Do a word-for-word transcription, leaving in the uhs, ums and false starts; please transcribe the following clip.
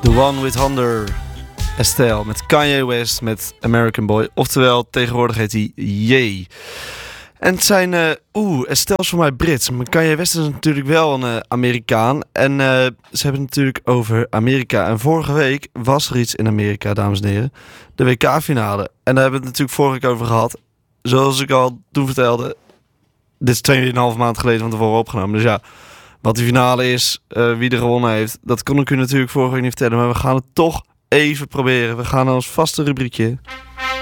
The One with Thunder. Estelle met Kanye West met American Boy. Oftewel, tegenwoordig heet hij Ye. En het zijn... Uh, Oeh, Estelle is voor mij Brits. Maar Kanye West is natuurlijk wel een uh, Amerikaan. En uh, ze hebben het natuurlijk over Amerika. En vorige week was er iets in Amerika, dames en heren. De W K-finale. En daar hebben we het natuurlijk vorige week over gehad. Zoals ik al toen vertelde. Dit is tweeënhalve maand geleden van tevoren opgenomen. Dus ja, wat die finale is, uh, wie er gewonnen heeft... dat kon ik u natuurlijk vorige week niet vertellen. Maar we gaan het toch even proberen. We gaan naar ons vaste rubriekje.